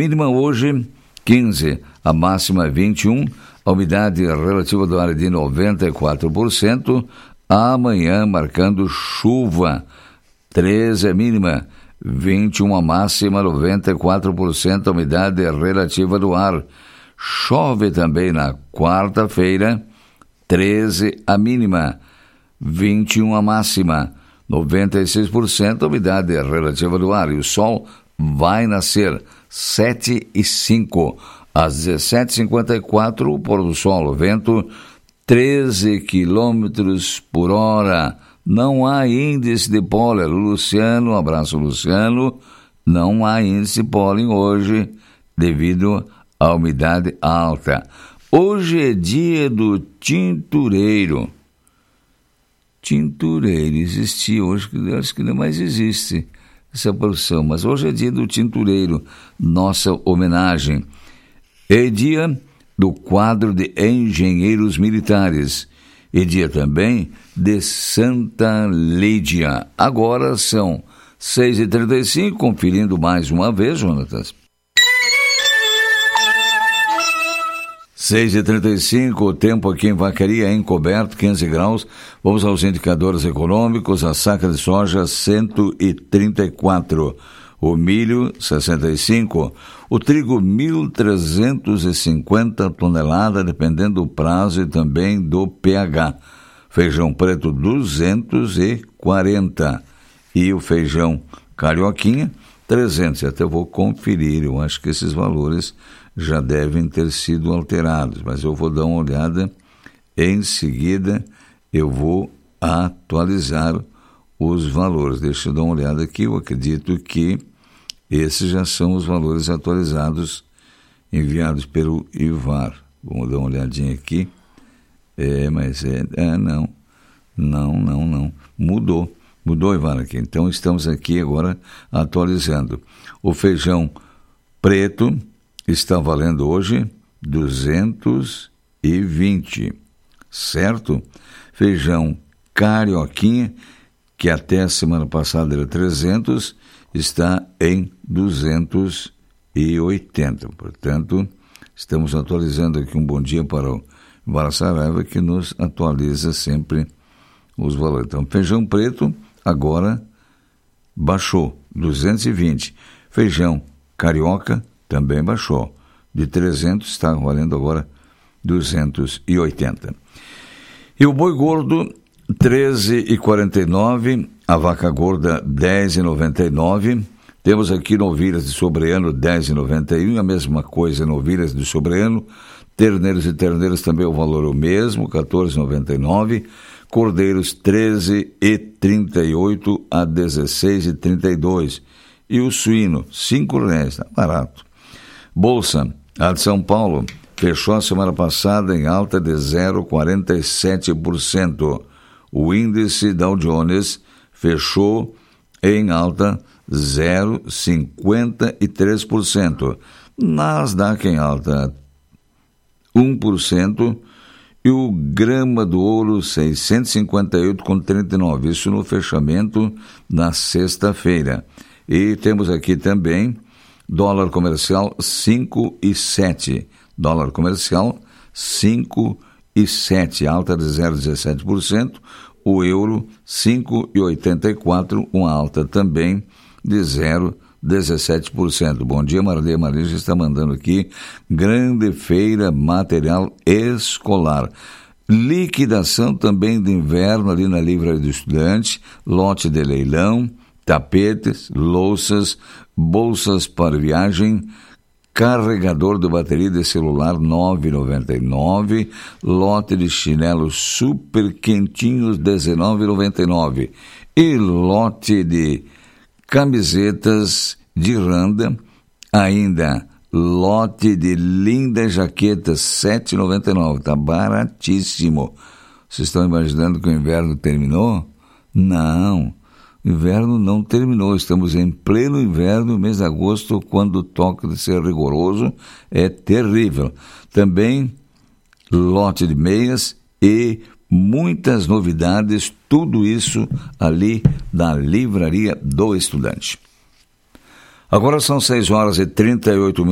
mínima hoje 15, a máxima 21, a umidade relativa do ar é de 94%, amanhã marcando chuva, 13 a mínima, 21 a máxima, 94% a umidade relativa do ar. Chove também na quarta-feira, 13 a mínima, 21 a máxima, 96% a umidade relativa do ar. E o sol vai nascer 7h05. Às 17h54, o pôr do sol, o vento 13 quilômetros por hora. Não há índice de pólen. Luciano, um abraço, Luciano. Não há índice de pólen hoje devido à umidade alta. Hoje é dia do tintureiro. Tintureiro existia, hoje acho que não mais existe essa profissão, mas hoje é dia do tintureiro, nossa homenagem. É dia do quadro de engenheiros militares e dia também de Santa Lídia. Agora são 6h35, conferindo mais uma vez, Jonatas. 6h35, o tempo aqui em Vacaria encoberto, 15 graus. Vamos aos indicadores econômicos. A saca de soja, 134. O milho, 65. O trigo, 1.350 toneladas, dependendo do prazo e também do pH. Feijão preto, 240. E o feijão carioquinha, 300. Até vou conferir, eu acho que esses valores já devem ter sido alterados, mas eu vou dar uma olhada em seguida, eu vou atualizar os valores. Deixa eu dar uma olhada aqui, eu acredito que esses já são os valores atualizados enviados pelo IVAR. Vamos dar uma olhadinha aqui. Não. Mudou, IVAR, aqui. Então estamos aqui agora atualizando. O feijão preto está valendo hoje 220, certo? Feijão carioquinha, que até a semana passada era 300, está em 280. Portanto, estamos atualizando aqui. Um bom dia para o Vara Saraiva, que nos atualiza sempre os valores. Então, feijão preto agora baixou, 220. Feijão carioca também baixou. De 300 está valendo agora 280. E o boi gordo, 13,49. A vaca gorda, 10,99. Temos aqui novilhas de sobreano, 10,91. A mesma coisa, novilhas de sobreano. Terneiros e terneiras também o valor é o mesmo, 14,99. Cordeiros, 13,38 a 16,32. E o suíno, R$5, está barato. Bolsa, a de São Paulo, fechou a semana passada em alta de 0,47%. O índice Dow Jones fechou em alta 0,53%. Nasdaq em alta 1%. E o grama do ouro, 658,39. Isso no fechamento na sexta-feira. E temos aqui também dólar comercial 5,7. Dólar comercial 5,7, alta de 0,17%. O euro 5,84, uma alta também de 0,17%. Bom dia, Marlê. Marlê já está mandando aqui. Grande feira material escolar. Liquidação também de inverno ali na Livraria do Estudante. Lote de leilão, tapetes, louças, bolsas para viagem, carregador de bateria de celular, R$ 9,99. Lote de chinelos super quentinhos, R$ 19,99. E lote de camisetas de randa, ainda lote de lindas jaquetas, R$ 7,99. Está baratíssimo. Vocês estão imaginando que o inverno terminou? Não. O inverno não terminou, estamos em pleno inverno, mês de agosto, quando toca de ser rigoroso, é terrível. Também lote de meias e muitas novidades, tudo isso ali na Livraria do Estudante. Agora são 6h38.